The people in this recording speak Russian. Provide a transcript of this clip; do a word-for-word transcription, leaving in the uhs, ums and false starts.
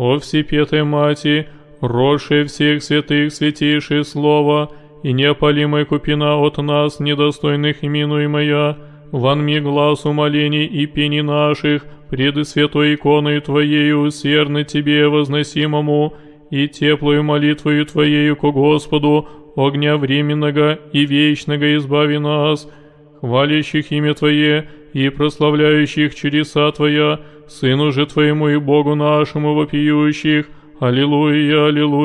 о Всепетой Мати, росшей всех святых святейшее слово, и неопалимая купина от нас, недостойных именуемая, вонми глаз умолений и пений наших, пред святой иконой Твоею усердно Тебе возносимому, и теплую молитвою Твоею ко Господу, огня временного и вечного избави нас, хвалящих имя Твое и прославляющих чудеса Твоя, Сыну же Твоему и Богу нашему вопиющих. Аллилуйя, аллилуйя.